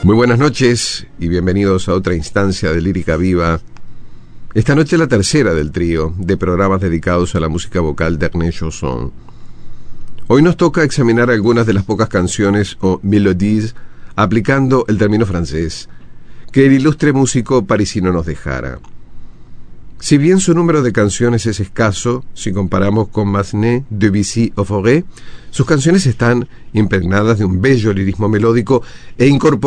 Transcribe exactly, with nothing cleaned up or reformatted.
Muy buenas noches y bienvenidos a otra instancia de Lírica Viva. Esta noche la tercera del trío de programas dedicados a la música vocal de Ernest Chausson. Hoy nos toca examinar algunas de las pocas canciones o mélodies, aplicando el término francés, que el ilustre músico parisino nos dejara. Si bien su número de canciones es escaso, si comparamos con Massenet, Debussy o Fauré, sus canciones están impregnadas de un bello lirismo melódico e incorporadas